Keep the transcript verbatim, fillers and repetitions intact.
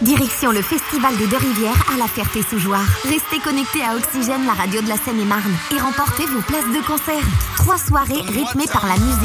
Direction le Festival des Deux-Rivières à la Ferté-sous-Jouarre. Restez connectés à Oxygène, la radio de la Seine-et-Marne, et remportez vos places de concert. Trois soirées rythmées par la musique.